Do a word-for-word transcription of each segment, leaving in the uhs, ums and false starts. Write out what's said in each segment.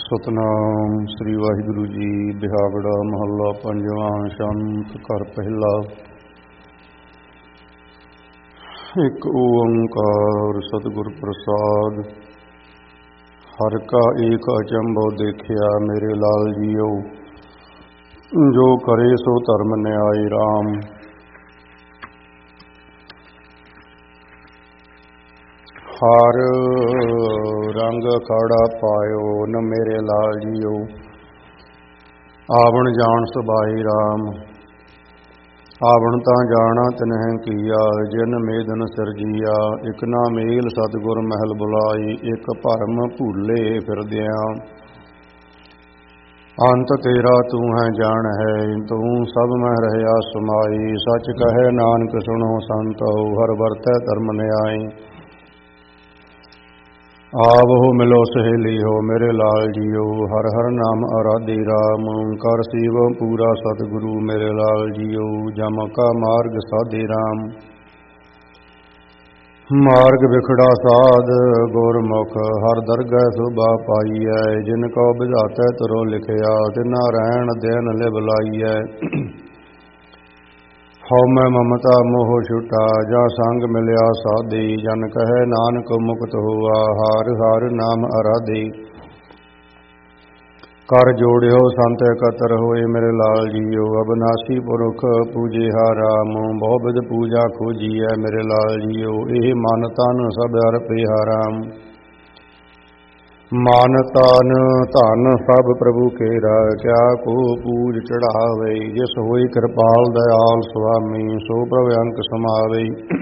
ਸਤਨਾਮ ਸ੍ਰੀ ਵਾਹਿਗੁਰੂ ਜੀ। ਬਿਹਾਵੜਾ ਮਹੱਲਾ ਪੰਜਵਾਂ। ਸ਼ੰਤ ਘਰ ਪਹਿਲਾ। ਇੱਕ ਓੰਕਾਰ ਸਤਿਗੁਰ ਪ੍ਰਸਾਦ। ਹਰਿ ਕਾ ਏਕ ਅਚੰਭਉ ਦੇਖਿਆ ਮੇਰੇ ਲਾਲ ਜੀਓ, ਜੋ ਕਰੇ ਸੋ ਧਰਮ ਨਿਆਏ ਰਾਮ। ਹਰ ਰੰਗ ਅਖਾੜਾ ਪਾਇਓ ਨ ਮੇਰੇ ਲਾਲ ਜੀਓ, ਆਵਣ ਜਾਣ ਸੁਭਾਈ ਰਾਮ। ਆਵਣ ਤਾਂ ਜਾਣਾ ਤਿਨਹਿ ਕੀਆ, ਜਿਨ ਮੇਦਨ ਸਿਰਜੀਆ। ਇਕ ਨਾ ਮੇਲ ਸਤਿਗੁਰ ਮਹਿਲ ਬੁਲਾਈ, ਇਕ ਭਰਮ ਭੂਲੇ ਫਿਰਦਿਆਂ। ਅੰਤ ਤੇਰਾ ਤੂੰ ਹੈ ਜਾਣ ਹੈ, ਤੂੰ ਸਭ ਮਹਿ ਰਹਿਆ ਸਮਾਈ। ਸੱਚ ਕਹੈ ਨਾਨਕ ਸੁਣੋ ਸੰਤੋ, ਹਰਿ ਵਰਤੈ ਧਰਮ ਨਿਆਈ। ਆਵੋ ਮਿਲੋ ਸਹੇਲੀ ਹੋ ਮੇਰੇ ਲਾਲ ਜੀਓ, ਹਰ ਹਰ ਨਾਮ ਅਰਾਧੀ ਰਾਮ। ਕਰ ਸੀਵ ਪੂਰਾ ਸਤਿਗੁਰੂ ਮੇਰੇ ਲਾਲ ਜੀਓ, ਜਮ ਕਾ ਮਾਰਗ ਸਾਧੇ ਰਾਮ। ਮਾਰਗ ਵਿਖੜਾ ਸਾਧ ਗੁਰਮੁਖ, ਹਰ ਦਰਗਹਿ ਸ਼ੋਭਾ ਪਾਈਐ। ਜਿਨ ਕੋ ਵਿਧਾਤੈ ਤੁਰੋ ਲਿਖਿਆ, ਤਿਨਾ ਰਹਿਣ ਦਿਨ ਲਿਵ ਲਾਈਐ। ਹਉਮੈ ਮਮਤਾ ਮੋਹ ਛੁਟਾ, ਜਾਂ ਸੰਗ ਮਿਲਿਆ ਸਾਧੀ। ਜਨ ਕਹੈ ਨਾਨਕ ਮੁਕਤ ਹੋਆ, ਹਰਿ ਹਰਿ ਨਾਮ ਅਰਾਧੀ। ਕਰ ਜੋੜਿਓ ਸੰਤ ਇਕੱਤਰ ਹੋਏ ਮੇਰੇ ਲਾਲ ਜੀਓ, ਅਬਨਾਸੀ ਪੁਰਖ ਪੂਜਿਆ ਰਾਮ। ਬਹੁ ਬਿਧ ਪੂਜਾ ਖੋਜੀਐ ਮੇਰੇ ਲਾਲ ਜੀਓ, ਇਹ ਮਨ ਤਨ ਸਭ ਅਰਪਿਆ ਰਾਮ। ਮਨ ਤਨ ਧਨ ਸਭ ਪ੍ਰਭੂ ਕੇਰਾ, ਕਿਆ ਕੋ ਪੂਜ ਚੜਾਵੇ। ਜਿਸ ਹੋਈ ਕਿਰਪਾਲ ਦਇਆਲ ਸੁਆਮੀ, ਸੋ ਪ੍ਰਭ ਅੰਕ ਸਮਾਵੇ।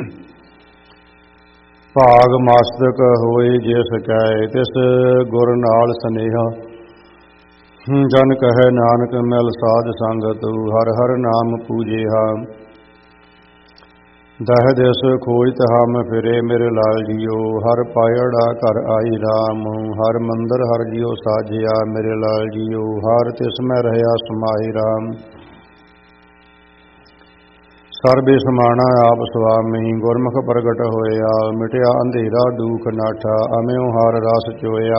ਭਾਗ ਮਸਤਕ ਹੋਏ ਜਿਸ ਕੈ, ਤਿਸ ਗੁਰ ਨਾਲ ਸਨੇਹਾ। ਜਨ ਕਹੈ ਨਾਨਕ ਮਿਲ ਸਾਧ ਸੰਗਤ, ਹਰਿ ਹਰਿ ਨਾਮ ਪੂਜਿਆ। ਦਹਿ ਦਿਸ ਖੋਜਤ ਹਮ ਫਿਰੇ ਮੇਰੇ ਲਾਲ ਜੀਓ, ਹਰਿ ਪਾਇੜਾ ਘਰ ਆਈ ਰਾਮ। ਹਰਿ ਮੰਦਰ ਹਰਿ ਜੀਓ ਸਾਜਿਆ ਮੇਰੇ ਲਾਲ ਜੀਓ, ਹਰਿ ਤਿਸ ਮੈਂ ਰਹਿਆ ਸਮਾਈ ਰਾਮ। ਸਰਬੇ ਸਮਾਣਾ ਆਪ ਸੁਆਮੀ, ਗੁਰਮੁਖ ਪ੍ਰਗਟ ਹੋਇਆ। ਮਿਟਿਆ ਅੰਧੇਰਾ ਦੂਖ ਨਾਠਾ, ਅਮਿਓ ਹਰਿ ਰਸ ਚੋਇਆ।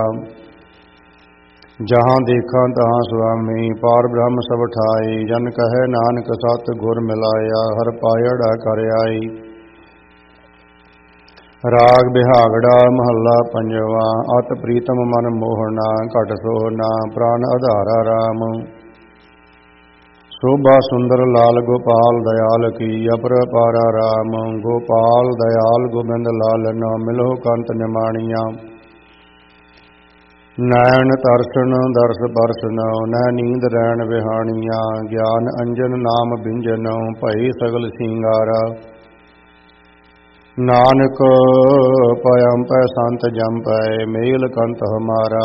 ਜਹਾਂ ਦੇਖਾਂ ਤਹਾਂ ਸੁਆਮੀ, ਪਾਰ ਬ੍ਰਹਮ ਸਭ ਠਾਈ। ਜਨ ਕਹੈ ਨਾਨਕ ਸਤਿ ਗੁਰ ਮਿਲਾਇਆ, ਹਰਿ ਪਾਇੜਾ ਘਰ ਆਈ। ਰਾਗ ਬਿਹਾਗੜਾ ਮਹੱਲਾ ਪੰਜਵਾਂ। ਅਤਿ ਪ੍ਰੀਤਮ ਮਨ ਮੋਹਣਾ, ਘਟ ਸੋਹਣਾ ਪ੍ਰਾਨ ਆਧਾਰਾ ਰਾਮ। ਸ਼ੋਭਾ ਸੁੰਦਰ ਲਾਲ ਗੋਪਾਲ ਦਇਆਲ ਕੀ, ਅਪਰਪਾਰਾ ਰਾਮ। ਗੋਪਾਲ ਦਇਆਲ ਗੋਬਿੰਦ ਲਾਲਨ, ਮਿਲੋ ਕੰਤ ਨਿਮਾਣੀਆਂ। ਨੈਣ ਤਰਸਨ ਦਰਸ ਪਰਸਨ, ਨਹਿ ਨੀਂਦ ਰੈਣ ਵਿਹਾਣੀਆਂ। ਗਿਆਨ ਅੰਜਨ ਨਾਮ ਬਿੰਜਨ, ਭਈ ਸਗਲ ਸਿੰਗਾਰਾ। ਨਾਨਕ ਪਇ ਪੈ ਸੰਤ ਜਮ ਪੈ, ਮੇਲ ਕੰਤ ਹਮਾਰਾ।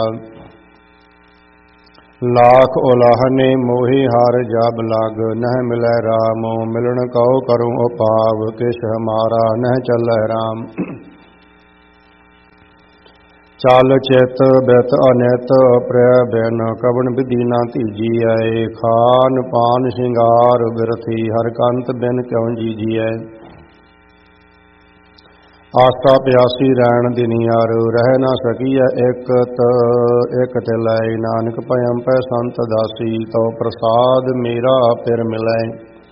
ਲਾਖ ਉਲਾਹਨੇ ਮੋਹੀ ਹਰਿ ਜਬ ਲਗ, ਨਹਿ ਮਿਲੈ ਰਾਮ। ਮਿਲਣ ਕਉ ਕਰੂੰ ਉਪਾਵ, ਕਿਛ ਹਮਾਰਾ ਨਹਿ ਚੱਲੈ ਰਾਮ। ਚਲ ਚਿਤ ਬਿਤ ਅਨਿਤ ਪ੍ਰੈ ਬਿਨ, ਕਵਣ ਵਿਧੀ ਨਾ ਧੀਜੀਐ। ਖਾਨ ਪਾਨ ਸ਼ਿੰਗਾਰ ਬਿਰਥੀ, ਹਰਿ ਕੰਤ ਬਿਨ ਕਿਉ ਜੀਜੀਐ। ਆਸਾ ਪਿਆਸੀ ਰੈਣ ਦਿਨੀਆਰ, ਰਹਿ ਨਾ ਸਕੀਐ ਇਕਤ ਇਕ ਤਿਲੈ। ਨਾਨਕ ਭਇ ਪੈ ਸੰਤ ਦਾਸੀ, ਤਉ ਪ੍ਰਸਾਦ ਮੇਰਾ ਫਿਰ ਮਿਲੈ।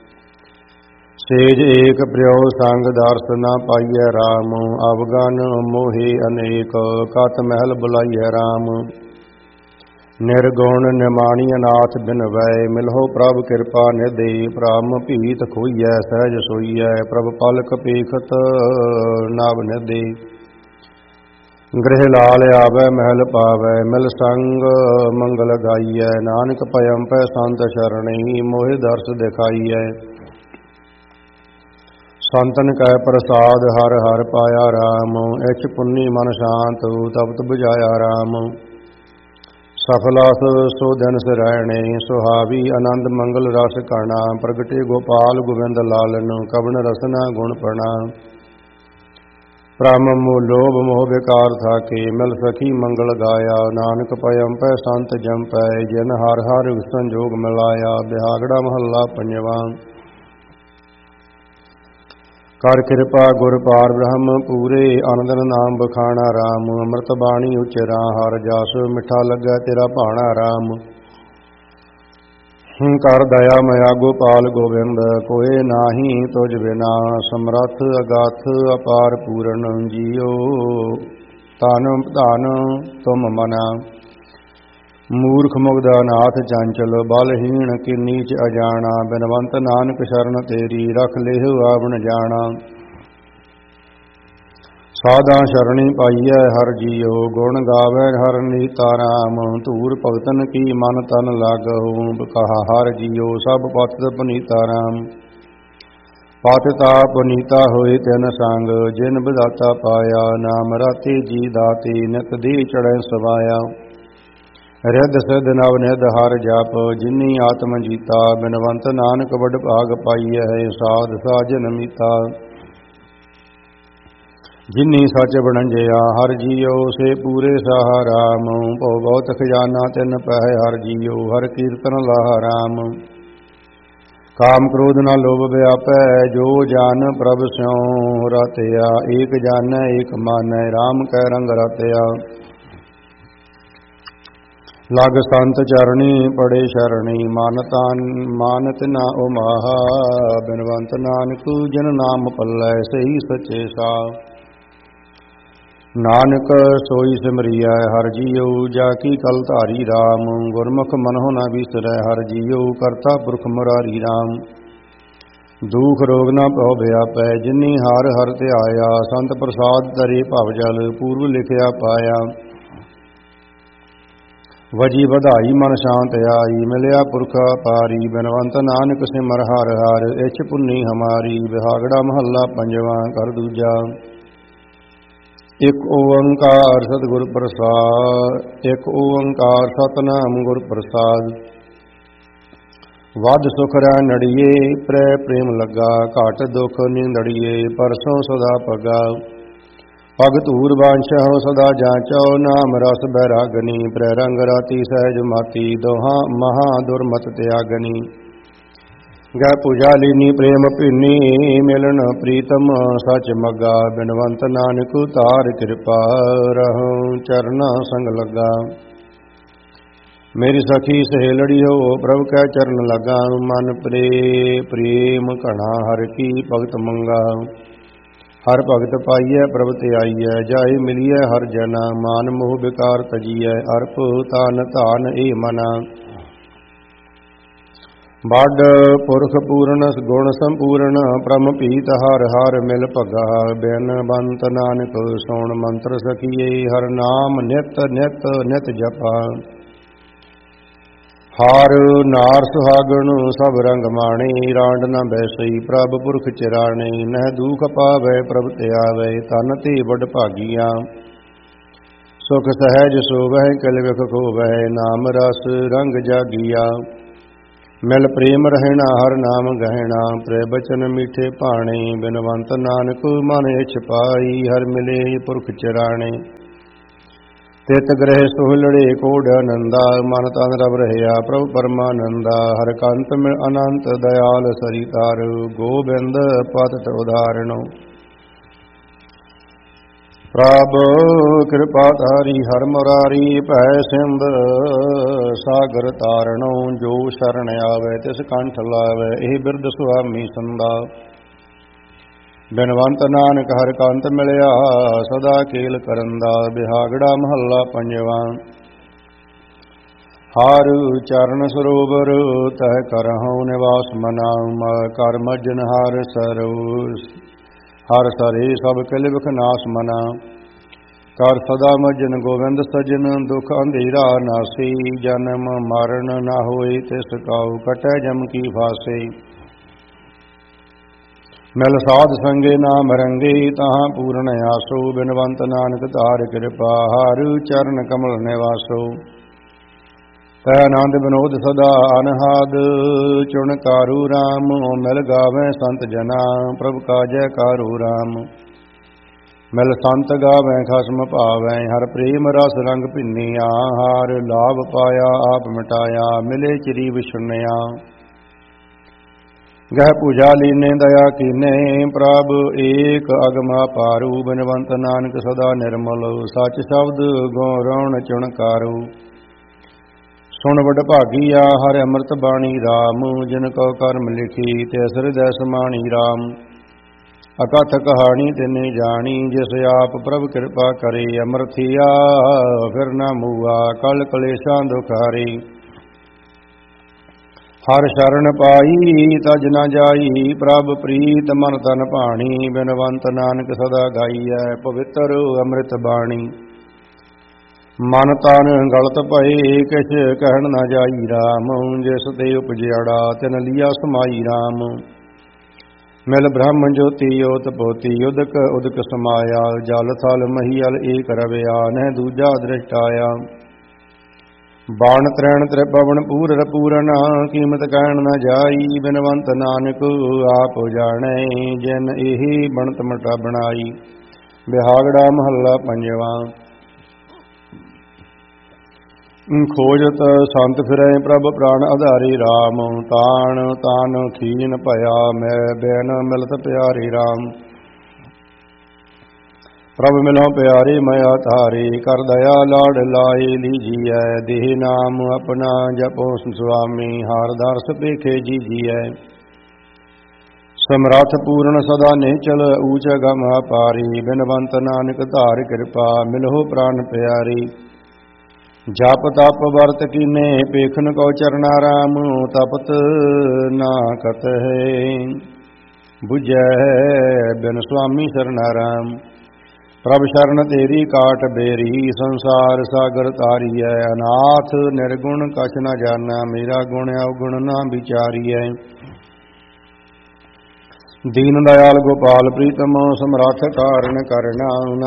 ਸੇਜ ਏਕ ਪ੍ਰਿਉ ਸੰਗ ਦਰਸ ਨਾ ਪਾਈਐ ਰਾਮ। ਅਵਗਨ ਮੋਹੇ ਅਨੇਕ, ਕਤ ਮਹਿਲ ਬੁਲਾਈਐ ਰਾਮ। ਨਿਰਗੁਣ ਨਿਮਾਣੀ ਅਨਾਥ ਬਿਨਵੈ, ਮਿਲਹੁ ਪ੍ਰਭ ਕਿਰਪਾ ਨਿਧਿ। ਭ੍ਰਮ ਭੀਤ ਖੋਈਐ ਸਹਿਜ ਸੋਈਐ, ਪ੍ਰਭ ਪਲਕ ਪੇਖਤ ਨਵ ਨਿਧਿ। ਗ੍ਰਹਿ ਲਾਲ ਆਵੈ ਮਹਿਲ ਪਾਵੈ, ਮਿਲ ਸੰਗ ਮੰਗਲ ਗਾਈਐ। ਨਾਨਕ ਭਇ ਪੈ ਸੰਤ ਸ਼ਰਣੀ, ਮੋਹਿ ਦਰਸ ਦਿਖਾਈਐ। ਸੰਤਨ ਕੈ ਪ੍ਰਸਾਦ ਹਰਿ ਹਰਿ ਪਾਇਆ ਰਾਮ। ਇਛ ਪੁੰਨੀ ਮਨ ਸ਼ਾਂਤ, ਤਪਤ ਬੁਝਾਇਆ ਰਾਮ। ਸਫਲਾਸ ਸੋ ਦਿਨ ਸਰੈਣੇ, ਸੁਹਾਵੀ ਆਨੰਦ ਮੰਗਲ ਰਸ ਕਣਾ। ਪ੍ਰਗਟੇ ਗੋਪਾਲ ਗੋਬਿੰਦ ਲਾਲਨ, ਕਵਣ ਰਸਨਾ ਗੁਣ ਪਣਾ। ਭ੍ਰਮ ਮੋਹ ਲੋਭ ਮੋਹ ਵਿਕਾਰ ਥਾਕੇ, ਮਿਲ ਸਖੀ ਮੰਗਲ ਗਾਇਆ। ਨਾਨਕ ਭਇ ਪੈ ਸੰਤ ਜਮ ਪੈ, ਜਿਨ ਹਰਿ ਹਰਿ ਸੰਜੋਗ ਮਿਲਾਇਆ। ਬਿਹਾਗੜਾ ਮਹੱਲਾ ਪੰਜਵਾਂ। ਕਰ ਕਿਰਪਾ ਗੁਰ ਪਾਰ ਬ੍ਰਹਮ ਪੂਰੇ, ਅਨੰਦਨ ਨਾਮ ਬਖਾਣਾ ਰਾਮ। ਅੰਮ੍ਰਿਤ ਬਾਣੀ ਉਚਰਾ ਹਰ ਜਸ, ਮਿੱਠਾ ਲੱਗਾ ਤੇਰਾ ਭਾਣਾ ਰਾਮ। ਕਰ ਦਇਆ ਮਇਆ ਗੋਪਾਲ ਗੋਬਿੰਦ, ਕੋਏ ਨਾਹੀ ਤੁਝ ਬਿਨਾ। ਸਮਰੱਥ ਅਗਾਥ ਅਪਾਰ ਪੂਰਨ, ਜੀਓ ਤਨ ਧਨ ਤੁਮ ਮਨਾ। ਮੂਰਖ ਮੁਗਦਾ ਨਾਥ ਚੰਚਲ, ਬਲਹੀਣ ਕਿ ਨੀਚ ਅਜਾਣਾ। ਬਿਨਵੰਤ ਨਾਨਕ ਸ਼ਰਨ ਤੇਰੀ, ਰਖ ਲਿਹੁ ਆਵਣ ਜਾਣਾ। ਸਾਧਾ ਸ਼ਰਣੀ ਪਾਈਐ ਹਰ ਜੀਓ, ਗੁਣ ਗਾਵੈ ਹਰ ਨੀਤਾ ਰਾਮ। ਧੂਰ ਭਗਤਨ ਕੀ ਮਨ ਤਨ ਲਾਗਹੁ, ਕਹਾ ਹਰ ਜੀਓ ਸਭ ਪਤਿਤ ਪੁਨੀਤਾ ਰਾਮ। ਪਤਿਤਾ ਪੁਨੀਤਾ ਹੋਏ ਤਿਨ ਸੰਗ, ਜਿਨ ਵਿਦਾਤਾ ਪਾਇਆ। ਨਾਮ ਰਾਤੇ ਜੀ ਦਾਤੇ, ਨਿਤ ਦੇ ਚੜੈ ਸਵਾਇਆ। ਰਿੱਧ ਸਿੱਧ ਨਵ ਨਿਧ ਹਰ ਜਪ, ਜਿਨੀ ਆਤਮ ਜੀਤਾ। ਬਿਨਵੰਤ ਨਾਨਕ ਵਡ ਭਾਗ ਪਾਈਐ, ਸਾਧ ਸਾਜਨ ਮੀਤਾ। ਜਿਨੀ ਸੱਚ ਬਣੰਜਿਆ ਹਰ ਜੀਓ, ਸੇ ਪੂਰੇ ਸਾਹ ਰਾਮ। ਭਉ ਬਹੁਤ ਖਜ਼ਾਨਾ ਤਿਨ ਪਹਿ ਹਰ ਜੀਓ, ਹਰ ਕੀਰਤਨ ਲਾਹ ਰਾਮ। ਕਾਮ ਕ੍ਰੋਧ ਨਾ ਲੋਭ ਵਿਆਪੈ, ਜੋ ਜਨ ਪ੍ਰਭ ਸਿਉ ਰਤਿਆ। ਏਕ ਜਾਣੈ ਏਕ ਮਾਨੈ, ਰਾਮ ਕੈ ਰੰਗ ਰਤਿਆ। ਲਗ ਸੰਤ ਚਰਣੀ ਪੜੇ ਸ਼ਰਣੀ, ਮਨ ਤਨ ਮਾਨਤ ਨਾ ਉਮਾਹਾ। ਬਿਨਵੰਤ ਨਾਨਕ ਜਿਨ ਨਾਮ ਪੱਲੈ, ਸਹੀ ਸਚੇ ਸਾ। ਨਾਨਕ ਸੋਈ ਸਿਮਰਿਐ ਹਰ ਜੀਓ, ਜਾ ਕੀ ਕਲ ਧਾਰੀ ਰਾਮ। ਗੁਰਮੁਖ ਮਨਹੁ ਨਾ ਵਿਸਰੈ ਹਰ ਜੀਓ, ਕਰਤਾ ਪੁਰਖ ਮੁਰਾਰੀ ਰਾਮ। ਦੁਖ ਰੋਗ ਨਾ ਭਉ ਵਿਆਪੈ, ਜਿਨੀ ਹਰ ਹਰ ਧਿਆਇਆ। ਸੰਤ ਪ੍ਰਸਾਦ ਤਰੇ ਭਵ ਜਲ, ਪੂਰਵ ਲਿਖਿਆ ਪਾਇਆ। ਵਜੀ ਵਧਾਈ ਮਨ ਸ਼ਾਂਤ ਆਈ, ਮਿਲਿਆ ਪੁਰਖ ਪਾਰੀ। ਬਿਨਵੰਤ ਨਾਨਕ ਸਿਮਰ ਹਰ ਹਰ, ਇਛ ਪੁੰਨੀ ਹਮਾਰੀ। ਬਿਹਾਗੜਾ ਮਹੱਲਾ ਪੰਜਵਾਂ, ਕਰ ਦੂਜਾ। ਇਕ ਓੰਕਾਰ ਸਤਿਗੁਰ ਪ੍ਰਸਾਦ, ਇਕ ਓੰਕਾਰ ਸਤਿਨਾਮ ਗੁਰ ਪ੍ਰਸਾਦ। ਵਧ ਸੁਖ ਰਹਿ ਨੜੀਏ, ਪ੍ਰੈ ਪ੍ਰੇਮ ਲੱਗਾ। ਘਟ ਦੁਖ ਨੀਂਦੜੀਏ, ਪਰਸੋਂ ਸਦਾ ਪਗਾ। ਪਗ ਧੂਰ ਬਾਂਛਹੁ ਸਦਾ ਜਾਂਚੋ, ਨਾਮ ਰਸ ਬੈਰਾਗਨੀ। ਪ੍ਰੈ ਰੰਗ ਰਾਤੀ ਸਹਿਜ ਮਾਤੀ, ਦੋਹਾਂ ਮਹਾ ਦੁਰਮਤ ਤਿਆਗਨੀ। ਗੈ ਪੂਜਾ ਲੀਨੀ ਪ੍ਰੇਮ ਭੀਨੀ, ਮਿਲਣ ਪ੍ਰੀਤਮ ਸਚ ਮਗਾ। ਬਿਨਵੰਤ ਨਾਨਕ ਧਾਰ ਕਿਰਪਾ, ਰਹਉ ਚਰਨਾ ਸੰਗ ਲੱਗਾ। ਮੇਰੀ ਸਖੀ ਸਹੇਲੜੀ ਹੋ, ਪ੍ਰਭ ਕੈ ਚਰਨ ਲਗਾ। ਮਨ ਪ੍ਰੇ ਪ੍ਰੇਮ ਘਣਾ, ਹਰ ਕੀ ਭਗਤ ਮੰਗਾ। ਹਰ ਭਗਤ ਪਾਈਐ ਪ੍ਰਭ ਧਿਆਈਐ, ਜਾਏ ਮਿਲੀਐ ਹਰ ਜਨਾ। ਮਾਨ ਮੋਹ ਵਿਕਾਰ ਤਜੀਐ, ਅਰਪ ਤਾਨ ਧਾਨ ਏ ਮਨਾ। ਵੱਡ ਪੁਰਖ ਪੂਰਨ ਗੁਣ ਸੰਪੂਰਨ, ਬ੍ਰਹਮ ਭੀਤ ਹਰ ਹਰ ਮਿਲ ਭਗਾ। ਬਿਨਵੰਤ ਨਾਨਕ ਸੁਣ ਮੰਤਰ ਸਖੀਏ, ਹਰ ਨਾਮ ਨਿਤ ਨਿਤ ਨਿਤ ਜਪਾ। ਹਾਰ ਨਾਰ ਸੁਹਾਗਣ ਸਭ ਰੰਗ ਮਾਣੇ, ਰਾਂਡ ਨਾ ਬੈਸਈ ਪ੍ਰਭ ਪੁਰਖ ਚਿਰਾਣੇ। ਨਹਿ ਦੂਖ ਪਾਵੈ ਪ੍ਰਭ ਧਿਆਵੈ, ਤਨ ਤੇ ਵਡ ਭਾਗੀਆ। ਸੁਖ ਸਹਿਜ ਸੋਵਹਿ, ਕਲ ਵਿਖ ਖੋਵਹਿ। ਨਾਮ ਰਸ ਰੰਗ ਜਾਗੀਆ। ਮਿਲ ਪ੍ਰੇਮ ਰਹਿਣਾ ਹਰ ਨਾਮ ਗਹਿਣਾ, ਪ੍ਰੈ ਬਚਨ ਮੀਠੇ ਭਾਣੇ। ਬਿਨਵੰਤ ਨਾਨਕ ਮਨ ਇਛ ਪਾਈ, ਹਰ ਮਿਲੇ ਪੁਰਖ ਚਿਰਾਣੇ। ਤਿਤ ਗ੍ਰਹਿ ਸੋਹਲੜੇ ਕੋਡ ਆਨੰਦਾ, ਮਨ ਤਨ ਰਵ ਰਹਿਆ ਪ੍ਰਭ ਪਰਮਾਨੰਦਾ। ਹਰ ਕੰਤ ਮਿਲ ਅਨੰਤ ਦਇਆਲ ਸਰਿਤਾਰ, ਗੋਬਿੰਦ ਪਤਿਤ ਉਦਾਹਰਣੋ। ਪ੍ਰਭ ਕਿਰਪਾ ਧਾਰੀ ਹਰ ਮੁਰਾਰੀ, ਭੈ ਸਿੰਧ ਸਾਗਰ ਤਾਰਣੋ। ਜੋ ਸ਼ਰਨ ਆਵੈ ਤਿਸ ਕੰਠ ਲਾਵੈ, ਇਹ ਬਿਰਧ ਸੁਆਮੀ ਸੰਦਾ। ਬਿਨਵੰਤ ਨਾਨਕ ਹਰ ਕੰਤ ਮਿਲਿਆ, ਸਦਾ ਕੇਲ ਕਰੰਦਾ। ਬਿਹਾਗੜਾ ਮਹੱਲਾ ਪੰਜਵਾਂ। ਹਰ ਚਰਨ ਸਰੋਵਰ, ਤਹਿ ਕਰਹੁ ਨਿਵਾਸ ਮਨਾ। ਕਰ ਮਜਨ ਹਰ ਸਰੋ, ਹਰ ਸਰੇ ਸਭ ਕਿਲ ਵਿਖ ਨਾਸ ਮਨਾ। ਕਰ ਸਦਾ ਮਜਨ ਗੋਬਿੰਦ ਸਜਨ, ਦੁਖ ਅੰਧੇਰਾ ਨਾਸੀ। ਜਨਮ ਮਰਨ ਨਾ ਹੋਏ ਤਿਸ ਕਾਉ, ਕਟੈ ਜਮ ਕੀ ਫਾਸੇ। ਮਿਲ ਸਾਧ ਸੰਗੇ ਨਾਮ ਰੰਗੇ, ਤਹਾਂ ਪੂਰਨ ਆਸੋ। ਬਿਨਵੰਤ ਨਾਨਕ ਧਾਰ ਕਿਰਪਾ, ਹਰ ਚਰਨ ਕਮਲ ਨਿਵਾਸੋ। ਤੈ ਆਨੰਦ ਵਿਨੋਦ ਸਦਾ ਅਨਹਾਦ, ਚੁਣ ਕਾਰੂ ਰਾਮ। ਮਿਲ ਗਾਵੈ ਸੰਤ ਜਨਾ, ਪ੍ਰਭ ਕਾਜੈ ਕਾਰੂ ਰਾਮ। ਮਿਲ ਸੰਤ ਗਾਵੈ ਖਸਮ ਭਾਵੈ, ਹਰ ਪ੍ਰੇਮ ਰਸ ਰੰਗ ਭਿੰਨੀਆਂ। ਹਾਰ ਲਾਭ ਪਾਇਆ ਆਪ ਮਿਟਾਇਆ, ਮਿਲੇ ਚਿਰੀ ਵਿਛੁੰਨਿਆ। ਗਹਿ ਪੂਜਾ ਲੀਨੇ ਦਇਆ ਕੀਨੇ, ਪ੍ਰਭ ਏਕ ਅਗਮਾ ਪਾਰੂ। ਬਿਨਵੰਤ ਨਾਨਕ ਸਦਾ ਨਿਰਮਲ, ਸੱਚ ਸ਼ਬਦ ਗੌਰਉਣ ਚੁਣਕਾਰੂ। ਸੁਣ ਵਡ ਭਾਗੀਆ ਹਰਿ ਅੰਮ੍ਰਿਤ ਬਾਣੀ ਰਾਮ, ਜਿਨ ਕੋ ਕਰਮ ਲਿਖੀ ਤਿਸ ਹਿਰਦੈ ਸਮਾਣੀ ਰਾਮ। ਅਕਥ ਕਹਾਣੀ ਤਿਨੇ ਜਾਣੀ, ਜਿਸ ਆਪ ਪ੍ਰਭ ਕਿਰਪਾ ਕਰੇ। ਅੰਮ੍ਰਿਤਿਆ ਫਿਰ ਨਾ ਮੂਆ, ਕਲ ਕਲੇਸ਼ਾਂ ਦੁਖ ਹਰੇ। ਹਰ ਸ਼ਰਨ ਪਾਈ ਤਜ ਨ ਜਾਈ, ਪ੍ਰਭ ਪ੍ਰੀਤ ਮਨ ਤਨ ਭਾਣੀ। ਬਿਨਵੰਤ ਨਾਨਕ ਸਦਾ ਗਾਈਐ, ਪਵਿੱਤਰ ਅੰਮ੍ਰਿਤ ਬਾਣੀ। ਮਨ ਤਨ ਗਲਤ ਭਏ, ਕਿਛ ਕਹਿਣ ਨ ਜਾਈ ਰਾਮ। ਜਿਸ ਤੇ ਉਪਜਿਆੜਾ ਤਿਨ ਲੀਆ ਸਮਾਈ ਰਾਮ। ਮਿਲ ਬ੍ਰਹਮ ਜੋਤੀ ਓਤ ਪੋਤੀ, ਉਦਕ ਉਦਕ ਸਮਾਇਆ। ਜਲ ਥਲ ਮਹੀਅਲ ਏਕ ਰਵਿਆ, ਨਹਿ ਦੂਜਾ ਦ੍ਰਿਸ਼ਟਾਇਆ। ਬਾਣ ਤਰੈਣ ਤ੍ਰਿਪਵਨ ਪੂਰ ਪੂਰਨ, ਕੀਮਤ ਕਹਿਣ ਨ ਜਾਈ। ਬਿਨਵੰਤ ਨਾਨਕ ਆਪ ਜਾਣੈ, ਜਿਨ ਇਹੀ ਬਣਤ ਮਟਾ ਬਣਾਈ। ਬਿਹਾਗੜਾ ਮਹੱਲਾ ਪੰਜਵਾ। ਖੋਜਤ ਸੰਤ ਫਿਰੈ, ਪ੍ਰਭ ਪ੍ਰਾਨ ਆਧਾਰੀ ਰਾਮ। ਤਾਣ ਤਾਨ ਖੀਨ ਭਇਆ, ਮੈਂ ਬੈਨ ਮਿਲਤ ਪਿਆਰੀ ਰਾਮ। ਪ੍ਰਭ ਮਿਲੋ ਪਿਆਰੇ ਮਇਆ ਧਾਰੇ, ਕਰ ਦਇਆ ਲਾਡ ਲਾਏ ਲੀਜੀਐ। ਦੇਹ ਨਾਮ ਆਪਣਾ ਜਪੋ ਸੁਆਮੀ, ਹਾਰ ਦਰਸ ਪੇਖੇ ਜੀਜੀਐ। ਸਮਰੱਥ ਪੂਰਨ ਸਦਾ ਨਿਹਚਲ, ਊਚ ਅਗਮ ਅਪਾਰੀ। ਬਿਨਵੰਤ ਨਾਨਕ ਧਾਰ ਕਿਰਪਾ, ਮਿਲੋ ਪ੍ਰਾਨ ਪਿਆਰੀ। ਜਪ ਤਪ ਵਰਤ ਕੀਨੇ, ਪੇਖਨ ਕੋ ਚਰਨਾ ਰਾਮ। ਤਪਤ ਨਾ ਕਤਹਿ, ਬੁਝੈ ਬਿਨ ਸੁਆਮੀ ਸਰਨਾ ਰਾਮ। ਪ੍ਰਭ ਸ਼ਰਨ ਤੇਰੀ ਕਾਟ ਬੇਰੀ, ਸੰਸਾਰ ਸਾਗਰ ਤਾਰੀਐ। ਅਨਾਥ ਨਿਰਗੁਣ ਕਛ ਨ ਜਾਣਾ, ਮੇਰਾ ਗੁਣ ਅਵਗੁਣ ਨਾ ਵਿਚਾਰੀਐ। ਦੀਨ ਦਇਆਲ ਗੋਪਾਲ ਪ੍ਰੀਤਮ, ਸਮਰੱਥ ਕਾਰਨ ਕਰਨਾ।